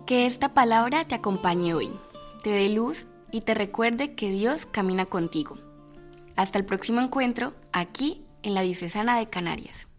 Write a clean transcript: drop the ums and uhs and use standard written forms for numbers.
Que esta palabra te acompañe hoy, te dé luz y te recuerde que Dios camina contigo. Hasta el próximo encuentro, aquí en la Diocesana de Canarias.